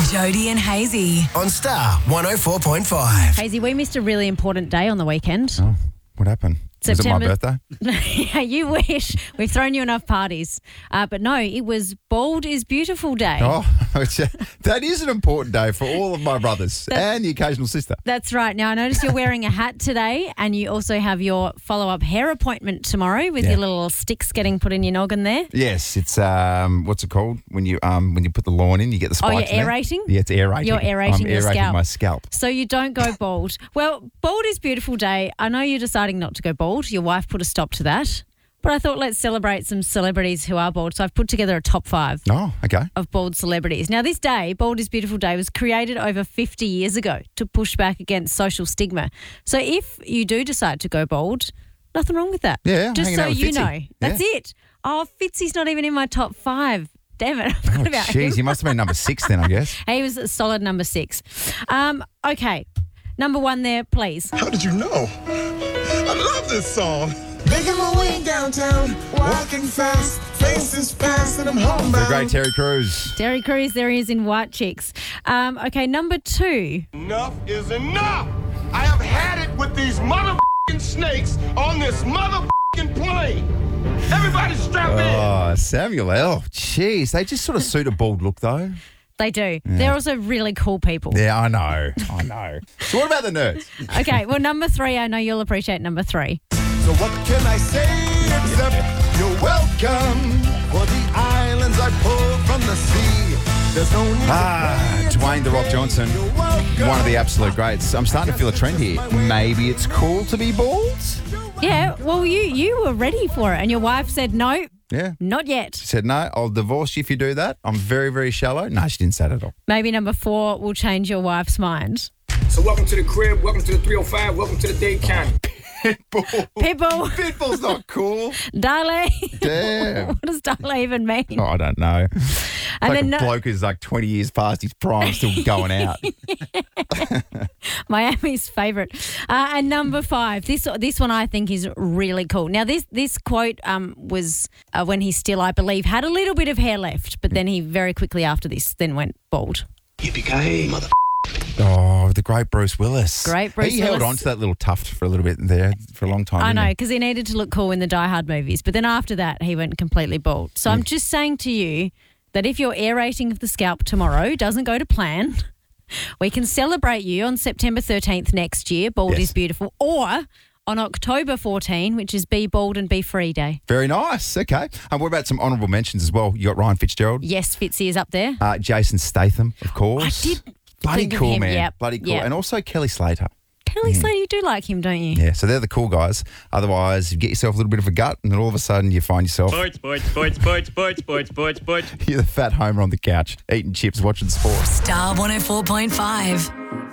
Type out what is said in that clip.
Jody and Hazy on Star 104.5. Hazy, we missed a really important day on the weekend. Oh, what happened? Was it my birthday? Yeah, you wish. We've thrown you enough parties. But no, it was Bald is Beautiful Day. Oh, that is an important day for all of my brothers and the occasional sister. That's right. Now, I noticed you're wearing a hat today and you also have your follow-up hair appointment tomorrow with your little sticks getting put in your noggin there. Yes, it's, what's it called? When you put the lawn in, you get the spikes. Oh, you're aerating? Yeah, it's aerating. You're aerating your scalp. my scalp. So you don't go bald. Well, Bald is Beautiful Day. I know you're deciding not to go bald. Your wife put a stop to that. But I thought let's celebrate some celebrities who are bald. So I've put together a top 5 of bald celebrities. Now, this day, Bald is Beautiful Day, was created over 50 years ago to push back against social stigma. So if you do decide to go bald, nothing wrong with that. Yeah, just so you know. Yeah. That's it. Oh, Fitzy's not even in my top 5. Damn it. I forgot about him. Jeez, he must have been number 6 then, I guess. He was a solid number 6. Okay. Number 1 there, please. How did you know? I love this song. Making my way downtown, walking fast, faces past, and I'm homebound. The great Terry Crews. Terry Crews, there he is in White Chicks. Okay, number 2. Enough is enough. I have had it with these motherfucking snakes on this motherfucking plane. Everybody strap in. Oh, Samuel L. Jeez, they just sort of suit a bald look, though. They do. Yeah. They're also really cool people. Yeah, I know. So what about the nerds? Okay, well, number 3, I know you'll appreciate number 3. So what can I say except you're welcome for the islands I pulled from the sea. There's no need Dwayne "The Rock" Johnson, one of the absolute greats. I'm starting to feel a trend here. Maybe it's cool to be bald? Yeah, well, you were ready for it and your wife said no. Yeah. Not yet. She said, no, I'll divorce you if you do that. I'm very, very shallow. No, she didn't say that at all. Maybe number 4 will change your wife's mind. So welcome to the crib, welcome to the 305, welcome to the Dade County. Pitbull. Pitbull's not cool. Dale. Damn. What does Dale even mean? Oh, I don't know. And like then a bloke who's like 20 years past his prime, still going out. Miami's favourite. And number 5, this one I think is really cool. Now, this quote was when he still, I believe, had a little bit of hair left, but then he very quickly after this then went bald. Yippee-ki-yay, mother. Oh, the great Bruce Willis. He held on to that little tuft for a little bit there for a long time. I know, because he needed to look cool in the Die Hard movies. But then after that, he went completely bald. So I'm just saying to you that if your aerating of the scalp tomorrow doesn't go to plan, we can celebrate you on September 13th next year, Bald is Beautiful, or on October 14, which is Be Bald and Be Free Day. Very nice. Okay. And what about some honourable mentions as well? You got Ryan Fitzgerald. Yes, Fitzy is up there. Jason Statham, of course. I did. Bloody cool, him, man. yep, Bloody cool. yep. And also Kelly Slater. Kelly Slater, you do like him, don't you? Yeah, so they're the cool guys. Otherwise, you get yourself a little bit of a gut and then all of a sudden you find yourself... Sports. You're the fat homer on the couch, eating chips, watching sports. Star 104.5.